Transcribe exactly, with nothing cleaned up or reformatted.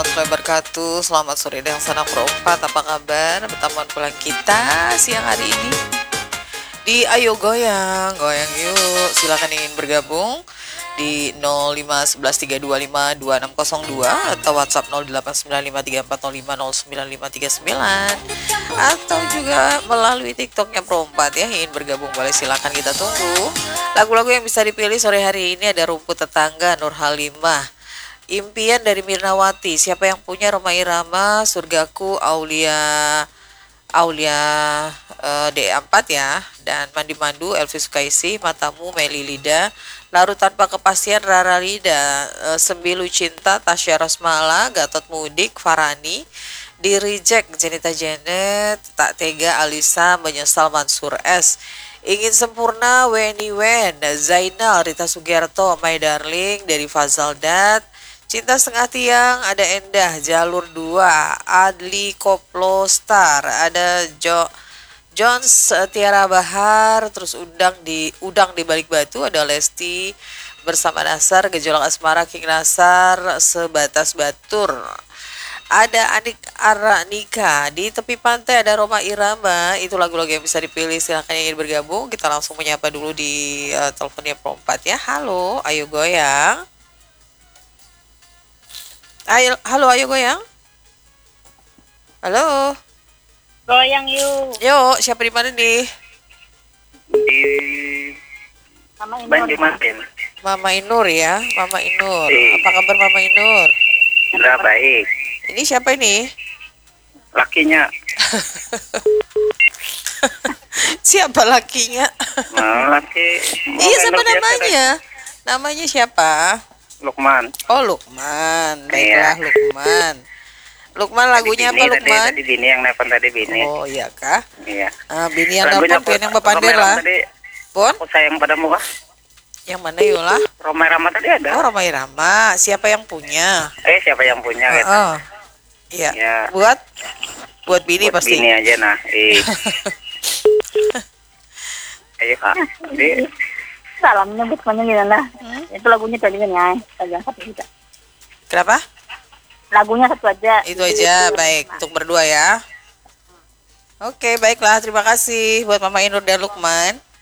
warahmatullahi wabarakatuh. Selamat sore dan salam perempat. Apa kabar? Pertemuan pulang kita siang hari ini di Ayo Goyang. Goyang yuk. Silakan ingin bergabung di nol lima satu satu tiga dua lima dua enam nol dua atau WhatsApp nol delapan sembilan lima tiga empat nol lima nol sembilan lima tiga sembilan atau juga melalui TikToknya Perempat ya. Ingin bergabung boleh, silakan, kita tunggu. Lagu-lagu yang bisa dipilih sore hari ini ada Rumput Tetangga Nur Halimah, Impian dari Mirnawati, Siapa Yang Punya Rhoma Irama, Surgaku Aulia Aulia uh, D empat ya, dan Mandi Mandu Elvis Sukaisi, Matamu Meli Lida, Larut Tanpa Kepastian Rara Lida, uh, Sembilu Cinta Tasya Rosmala, Gatot Mudik Farani, Di Reject Jenita Janet, Tak Tega Alisa, Menyesal Mansur S, Ingin Sempurna Weni Wen, Zainal Rita Sugiarto, My Darling dari Fazal Dat, Cinta Setengah Tiang ada Endah, Jalur dua, Adli Koplo Star, ada Jo Jones Tiara Bahar, terus Udang di Udang di Balik Batu ada Lesti bersama Nasar, Gejolak Asmara King Nasar, Sebatas Batur. Ada Anik Aranika, di Tepi Pantai ada Rhoma Irama. Itu lagu-lagu yang bisa dipilih. Silahkan yang ingin bergabung. Kita langsung menyapa dulu di uh, teleponnya Perempat ya. Halo, ayo goyang. Ayo, halo, ayo goyang. Halo. Goyang yuk. Yuk, siapa di mana nih? Di Mama Inur. Banjarmasin. Mama Inur ya, Mama Inur. Si. Apa kabar Mama Inur? Udah baik. Ini siapa ini? Lakinya. Siapa lakinya? Nah, laki. Iya, siapa Mau handle namanya? Namanya siapa? biasa, Lukman. Oh, Lukman. Baiklah, Iya. Lukman. Lukman, lagunya Tadi apa, Bini, Lukman? Tadi, tadi Bini yang nelfon tadi Bini. Oh, iya kah? Iya. Ah, Bini yang Lagunya nelfon, Pian yang Rhoma bepander Irama lah. Tadi, Pon? aku sayang padamu kah? Yang mana Yola? Rhoma Irama tadi ada. Oh, Rhoma Irama. Siapa yang punya? Eh, siapa yang punya? Oh, gitu. oh. Iya. Ya. Buat? Buat Bini Buat pasti. Bini aja nah. Eh. Ayo kak. Jadi, Salam nyebut semuanya gitu lah. Hmm? Itu lagunya tadi kan ya. Saja satu juga. Kenapa? Lagunya satu aja. Itu aja, baik. Untuk berdua ya. Oke, baiklah. Terima kasih buat Mama Inur dan Lukman.